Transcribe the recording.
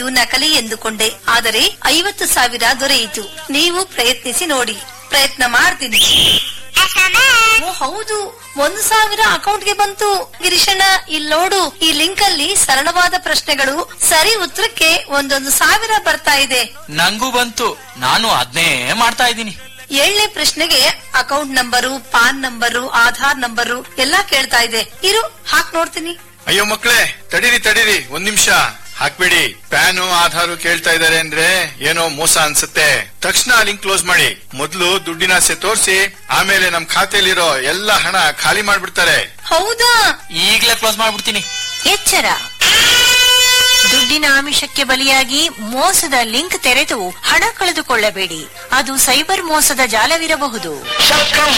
ಇದು ನಕಲಿ ಎಂದುಕೊಂಡೆ, ಆದರೆ 50,000 ದೊರೆಯಿತು. ನೀವು ಪ್ರಯತ್ನಿಸಿ ನೋಡಿ. ಪ್ರಯತ್ನ ಮಾಡ್ತೀನಿ. ಓ ಹೌದು, 1,000 ಅಕೌಂಟ್ಗೆ ಬಂತು. ಗಿರೀಶಣ್ಣ, ಇಲ್ಲಿ ನೋಡು, ಈ ಲಿಂಕ್ ಅಲ್ಲಿ ಸರಳವಾದ ಪ್ರಶ್ನೆಗಳು, ಸರಿ ಉತ್ತರಕ್ಕೆ 1,000 ಬರ್ತಾ ಇದೆ. ನಂಗೂ ಬಂತು, ನಾನು ಅದನ್ನೇ ಮಾಡ್ತಾ ಇದ್ದೀನಿ. 7ನೇ ಪ್ರಶ್ನೆಗೆ account number, PAN number, Aadhaar number ಎಲ್ಲಾ ಕೇಳ್ತಾ ಇದೆ. ಇರು, ಹಾಕ್ ನೋಡ್ತೀನಿ. ಅಯ್ಯೋ ಮಕ್ಳೇ, ತಡೀರಿ, 1 ನಿಮಿಷ ಹಾಕ್ಬೇಡಿ. ಪ್ಯಾನು ಆಧಾರು ಕೇಳ್ತಾ ಇದಾರೆ ಅಂದ್ರೆ ಏನೋ ಮೋಸ ಅನ್ಸುತ್ತೆ. ತಕ್ಷಣ ಲಿಂಕ್ ಕ್ಲೋಸ್ ಮಾಡಿ. ಮೊದ್ಲು ದುಡ್ಡಿನ ಆಸೆ ತೋರಿಸಿ, ಆಮೇಲೆ ನಮ್ ಖಾತೆಯಲ್ಲಿರೋ ಎಲ್ಲ ಹಣ ಖಾಲಿ ಮಾಡ್ಬಿಡ್ತಾರೆ. ಹೌದಾ? ಈಗ್ಲೇ ಕ್ಲೋಸ್ ಮಾಡ್ಬಿಡ್ತೀನಿ. ಎಚ್ಚರ, ದುಡ್ಡಿನ ಆಮಿಷಕ್ಕೆ ಬಲಿಯಾಗಿ ಮೋಸದ ಲಿಂಕ್ ತೆರೆದು ಹಣ ಕಳೆದುಕೊಳ್ಳಬೇಡಿ. ಅದು ಸೈಬರ್ ಮೋಸದ ಜಾಲವಿರಬಹುದು.